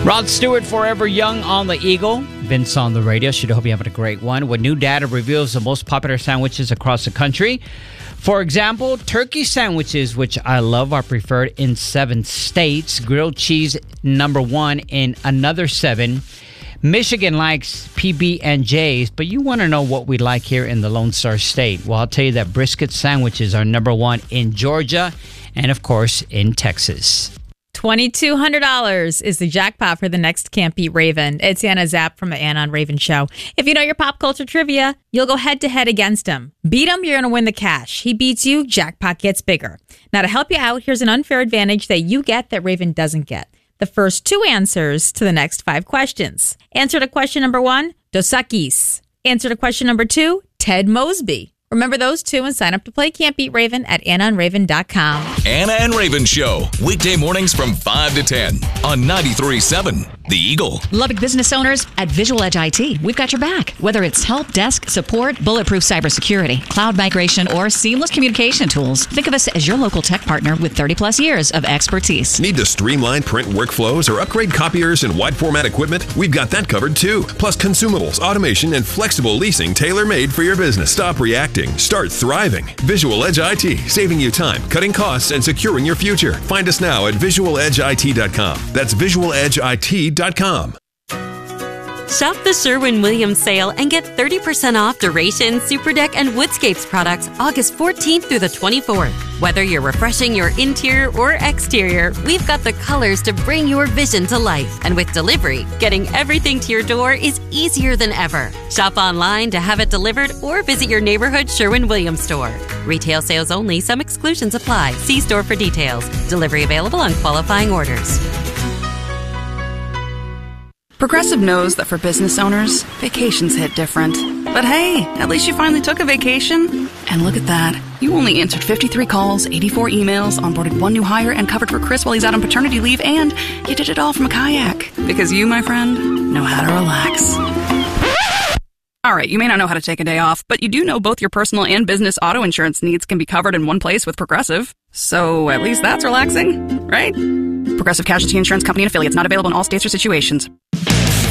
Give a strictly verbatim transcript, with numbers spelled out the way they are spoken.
Rod Stewart, Forever Young on the Eagle. Vince on the radio. Should hope you're having a great one. With new data reveals the most popular sandwiches across the country. For example, turkey sandwiches, which I love, are preferred in seven states. Grilled cheese, number one in another seven. Michigan likes P B and J's, but you want to know what we like here in the Lone Star State. Well, I'll tell you that brisket sandwiches are number one in Georgia and, of course, in Texas. twenty-two hundred dollars is the jackpot for the next Can't Beat Raven. It's Anna Zapp from the Anna on Raven Show. If you know your pop culture trivia, you'll go head-to-head against him. Beat him, you're going to win the cash. He beats you, jackpot gets bigger. Now, to help you out, here's an unfair advantage that you get that Raven doesn't get. The first two answers to the next five questions. Answer to question number one, Dos Equis. Answer to question number two, Ted Mosby. Remember those two and sign up to play Can't Beat Raven at anna and raven dot com. Anna and Raven Show, weekday mornings from five to ten on ninety-three point seven The Eagle. Lubbock business owners at Visual Edge I T, we've got your back. Whether it's help desk, support, bulletproof cybersecurity, cloud migration, or seamless communication tools, think of us as your local tech partner with thirty plus years of expertise. Need to streamline print workflows or upgrade copiers and wide format equipment? We've got that covered too. Plus consumables, automation, and flexible leasing tailor-made for your business. Stop reacting. Start thriving. Visual Edge I T, saving you time, cutting costs, and securing your future. Find us now at visual edge I T dot com. That's visual edge I T dot com. Shop the Sherwin-Williams sale and get thirty percent off Duration, Superdeck, and Woodscapes products August fourteenth through the twenty-fourth. Whether you're refreshing your interior or exterior, we've got the colors to bring your vision to life. And with delivery, getting everything to your door is easier than ever. Shop online to have it delivered or visit your neighborhood Sherwin-Williams store. Retail sales only. Some exclusions apply. See store for details. Delivery available on qualifying orders. Progressive knows that for business owners, vacations hit different. But hey, at least you finally took a vacation. And look at that. You only answered fifty-three calls, eighty-four emails, onboarded one new hire, and covered for Chris while he's out on paternity leave, and you did it all from a kayak. Because you, my friend, know how to relax. All right, you may not know how to take a day off, but you do know both your personal and business auto insurance needs can be covered in one place with Progressive. So at least that's relaxing, right? Progressive Casualty Insurance Company and Affiliates, not available in all states or situations.